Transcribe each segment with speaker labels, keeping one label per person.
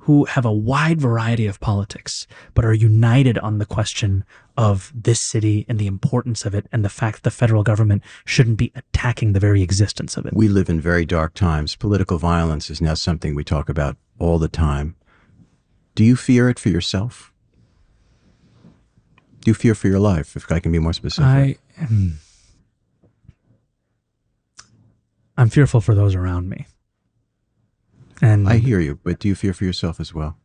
Speaker 1: who have a wide variety of politics, but are united on the question of this city and the importance of it and the fact that the federal government shouldn't be attacking the very existence of it.
Speaker 2: We live in very dark times. Political violence is now something we talk about all the time. Do you fear it for yourself? Do you fear for your life, if I can be more specific?
Speaker 1: I'm fearful for those around me. And
Speaker 2: I hear you, but do you fear for yourself as well?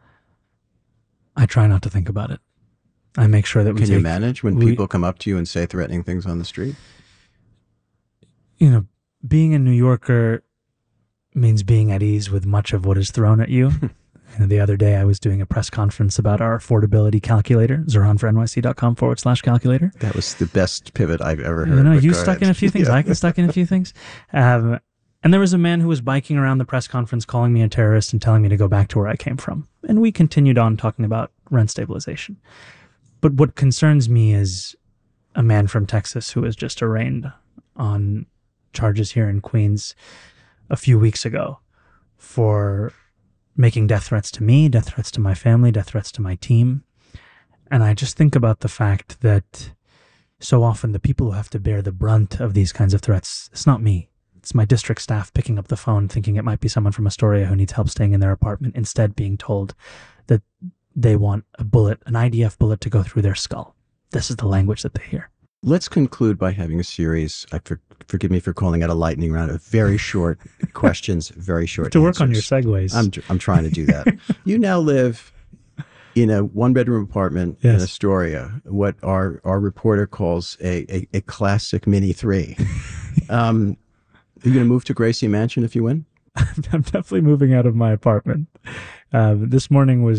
Speaker 1: I try not to think about it. I make sure that we
Speaker 2: Can you manage when people come up to you and say threatening things on the street?
Speaker 1: You know, being a New Yorker means being at ease with much of what is thrown at you. The other day I was doing a press conference about our affordability calculator, zoranfornyc.com/calculator.
Speaker 2: That was the best pivot I've ever heard.
Speaker 1: You stuck in a few things. I can stuck in a few things. And there was a man who was biking around the press conference calling me a terrorist and telling me to go back to where I came from. And we continued on talking about rent stabilization. But what concerns me is a man from Texas who was just arraigned on charges here in Queens a few weeks ago for making death threats to me, death threats to my family, death threats to my team. And I just think about the fact that so often the people who have to bear the brunt of these kinds of threats, it's not me. It's my district staff picking up the phone thinking it might be someone from Astoria who needs help staying in their apartment, instead being told that they want a bullet, an IDF bullet, to go through their skull. This is the language that they hear.
Speaker 2: Let's conclude by having a series, forgive me for calling it a lightning round, of very short questions, very short
Speaker 1: To work
Speaker 2: answers.
Speaker 1: on your segues.
Speaker 2: I'm trying to do that. You now live in a one-bedroom apartment in Astoria, what our reporter calls a classic Mini 3. Are you going to move to Gracie Mansion if you win?
Speaker 1: I'm definitely moving out of my apartment. This morning was